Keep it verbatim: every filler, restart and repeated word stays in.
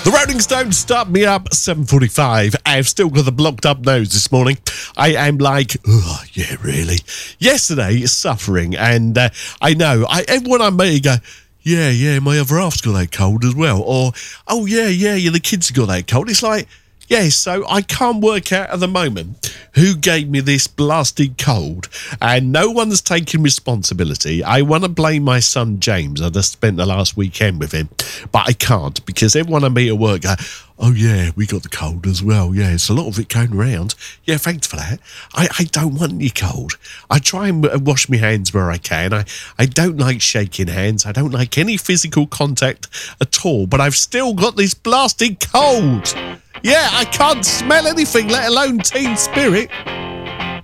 The Rolling Stones start me up seven forty-five. I've still got the blocked up nose this morning. I am like, oh, yeah, really. Yesterday, suffering, and uh, I know, I, everyone I meet go, yeah, yeah, my other half's got that cold as well. Or, oh, yeah, yeah, yeah, the kids have got that cold. It's like, yeah, so I can't work out at the moment who gave me this blasted cold, and no one's taking responsibility. I want to blame my son James. I just spent the last weekend with him, but I can't because everyone I meet at work go, oh yeah, we got the cold as well. Yeah, it's a lot of it going around. Yeah, thanks for that. I, I don't want any cold. I try and wash my hands where I can. I, I don't like shaking hands. I don't like any physical contact at all, but I've still got this blasted cold. Yeah, I can't smell anything, let alone Teen Spirit.